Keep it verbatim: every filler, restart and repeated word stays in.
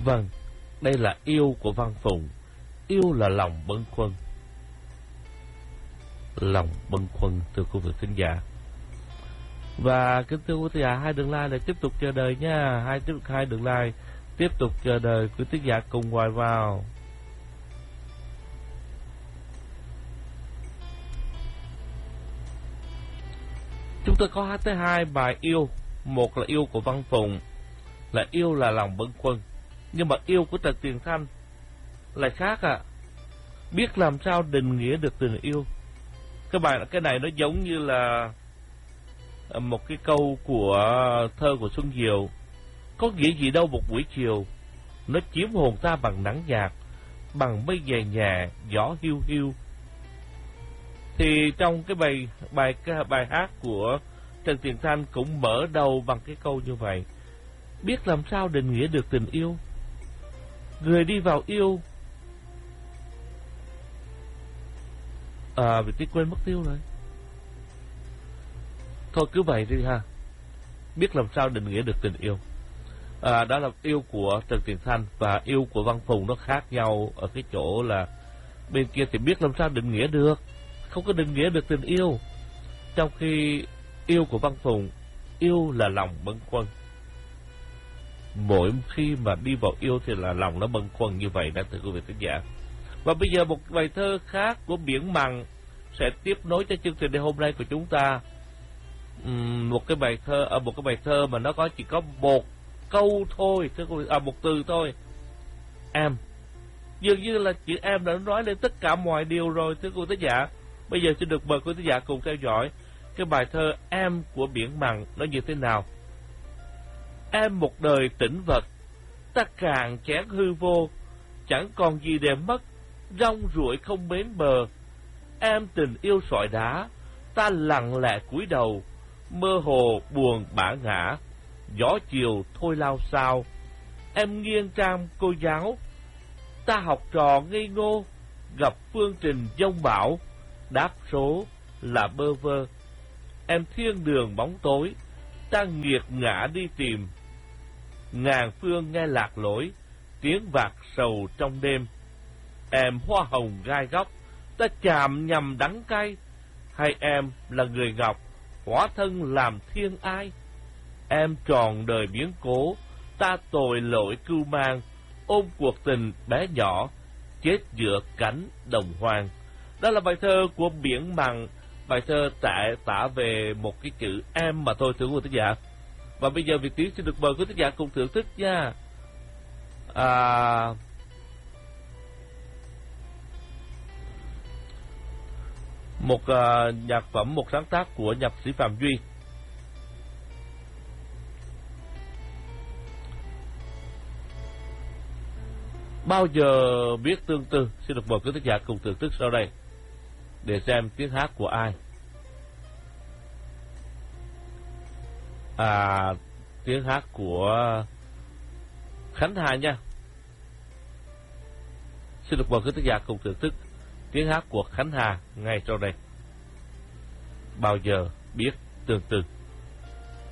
Vâng, đây là yêu của Văn Phùng. Yêu là lòng bâng khuâng. Lòng bâng khuâng, thưa quý vị khán giả. Và kính thưa quý thính giả, hai đường like lại tiếp tục chờ đợi nha. Hai tiếp hai đường like tiếp tục chờ đợi quý thính giả cùng gọi vào. Chúng tôi có hát tới hai bài yêu. Một là yêu của Văn Phùng, là yêu là lòng bâng khuâng. Nhưng mà yêu của Trần Tiền Thanh lại khác ạ. À. Biết làm sao định nghĩa được tình yêu. Cái bài cái này nó giống như là một cái câu của thơ của Xuân Diệu. Có nghĩa gì đâu một buổi chiều, nó chiếm hồn ta bằng nắng nhạt, bằng mây nhẹ nhẹ, gió hiu hiu. Thì trong cái bài bài cái bài hát của Trần Tiền Thanh cũng mở đầu bằng cái câu như vậy. Biết làm sao định nghĩa được tình yêu. Người đi vào yêu À vì tí quên mất tiêu rồi. Thôi cứ vậy đi ha. Biết làm sao định nghĩa được tình yêu. à, Đó là yêu của Trần Tiền Thanh. Và yêu của Văn Phùng nó khác nhau ở cái chỗ là bên kia thì biết làm sao định nghĩa được, không có định nghĩa được tình yêu. Trong khi yêu của Văn Phùng, yêu là lòng bâng khuâng. Mỗi khi mà đi vào yêu thì là lòng nó bâng khuâng như vậy đó, thưa quý vị khán giả. Và bây giờ một bài thơ khác của Biển Mặn sẽ tiếp nối cho chương trình hôm nay của chúng ta. uhm, Một cái bài thơ à, Một cái bài thơ mà nó có chỉ có một câu thôi, thưa quý vị, à, một từ thôi. Em. Dường như là chữ em đã nói lên tất cả mọi điều rồi, thưa quý vị khán giả. Bây giờ xin được mời quý khán giả cùng theo dõi cái bài thơ Em của Biển Mặn nó như thế nào. Em một đời tĩnh vật, ta cạn chén hư vô, chẳng còn gì để mất, rong ruổi không bến bờ. Em tình yêu sỏi đá, ta lặng lẽ cúi đầu, mơ hồ buồn bã ngã, gió chiều thôi lao sao. Em nghiêng trang cô giáo, ta học trò ngây ngô, gặp phương trình giông bão, đáp số là bơ vơ. Em thiên đường bóng tối, ta nghiệt ngã đi tìm, ngàn phương nghe lạc lối, tiếng vạc sầu trong đêm. Em hoa hồng gai góc, ta chạm nhầm đắng cay, hay em là người ngọc, hóa thân làm thiên ai. Em tròn đời biến cố, ta tội lỗi cưu mang, ôm cuộc tình bé nhỏ, chết giữa cánh đồng hoang. Đó là bài thơ của Biển Mặn. Bài thơ tả, tả về một cái chữ em mà thôi, thưa quý vị khán giả. Và bây giờ Việt Tiến xin được mời quý khán giả cùng thưởng thức nha. À, một uh, nhạc phẩm, một sáng tác của nhạc sĩ Phạm Duy. Bao giờ biết tương tư. Xin được mời quý khán giả cùng thưởng thức sau đây để xem tiếng hát của ai. À, tiếng hát của Khánh Hà nha. Xin được mời quý khán giả cùng thưởng thức tiếng hát của Khánh Hà ngay sau đây. Bao giờ biết tương tư.